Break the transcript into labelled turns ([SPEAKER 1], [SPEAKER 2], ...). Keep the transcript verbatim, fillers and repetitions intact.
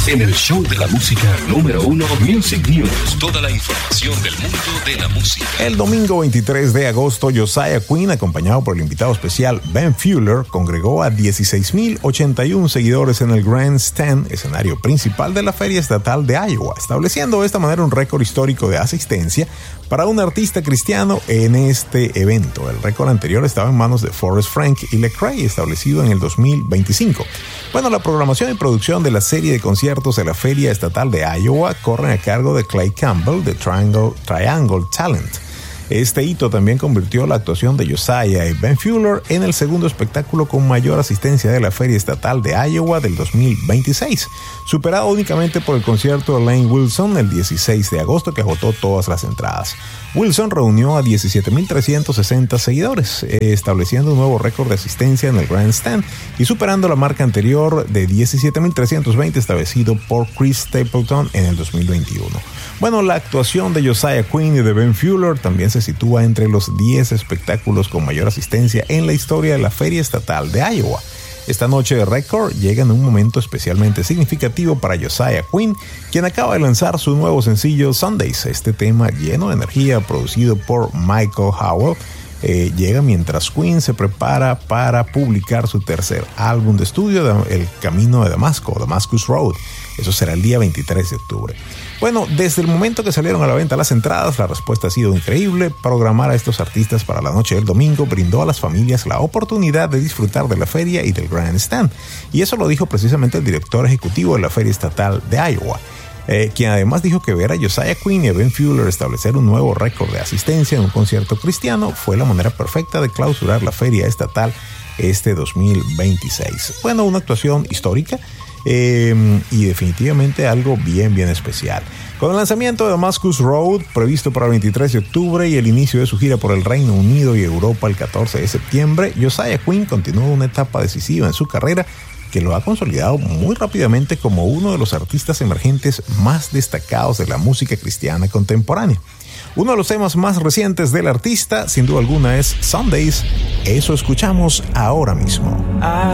[SPEAKER 1] en el show de la música número uno, Music News. Toda la información del mundo de la música.
[SPEAKER 2] El domingo veintitrés de agosto, Josiah Quinn, acompañado por el invitado especial Ben Fuller, congregó a dieciséis mil ochenta y uno seguidores en el Grandstand, escenario principal de la Feria Estatal de Iowa, estableciendo de esta manera un récord histórico de asistencia para un artista cristiano en este evento. El récord anterior estaba en manos de Forrest Frank y Lecrae, establecido en el dos mil veinticinco. Bueno, la programación y producción de la serie de conciertos de la Feria Estatal de Iowa corren a cargo de Clay Campbell de Triangle, Triangle Talent. Este hito también convirtió la actuación de Josiah y Ben Fuller en el segundo espectáculo con mayor asistencia de la Feria Estatal de Iowa del dos mil veintiséis, superado únicamente por el concierto de Lane Wilson el dieciséis de agosto, que agotó todas las entradas. Wilson reunió a diecisiete mil trescientos sesenta seguidores, estableciendo un nuevo récord de asistencia en el Grandstand y superando la marca anterior de diecisiete mil trescientos veinte establecido por Chris Stapleton en el dos mil veintiuno. Bueno, la actuación de Josiah Quinn y de Ben Fuller también se sitúa entre los diez espectáculos con mayor asistencia en la historia de la Feria Estatal de Iowa. Esta noche de récord llega en un momento especialmente significativo para Josiah Quinn, quien acaba de lanzar su nuevo sencillo Sundays. Este tema lleno de energía, producido por Michael Howell, eh, llega mientras Quinn se prepara para publicar su tercer álbum de estudio, El Camino de Damasco, Damascus Road. Eso será el día veintitrés de octubre. Bueno, desde el momento que salieron a la venta las entradas, la respuesta ha sido increíble. Programar a estos artistas para la noche del domingo brindó a las familias la oportunidad de disfrutar de la feria y del Grandstand. Y eso lo dijo precisamente el director ejecutivo de la Feria Estatal de Iowa, eh, quien además dijo que ver a Josiah Quinn y a Ben Fuller establecer un nuevo récord de asistencia en un concierto cristiano fue la manera perfecta de clausurar la Feria Estatal este dos mil veintiséis. Bueno, una actuación histórica. Eh, y definitivamente algo bien bien especial. Con el lanzamiento de Damascus Road previsto para el veintitrés de octubre y el inicio de su gira por el Reino Unido y Europa el catorce de septiembre, Josiah Quinn continúa una etapa decisiva en su carrera que lo ha consolidado muy rápidamente como uno de los artistas emergentes más destacados de la música cristiana contemporánea. Uno de los temas más recientes del artista, sin duda alguna, es Sundays. Eso escuchamos ahora mismo.